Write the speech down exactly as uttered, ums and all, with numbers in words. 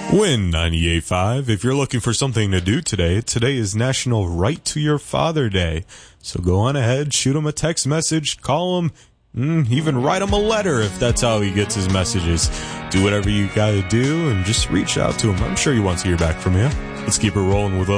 Win ninety-eight point five. If you're looking for something to do today, today is National Write to Your Father Day. So go on ahead, shoot him a text message, call him, mm, even write him a letter if that's how he gets his messages. Do whatever you gotta do and just reach out to him. I'm sure he wants to hear back from you. Let's keep it rolling with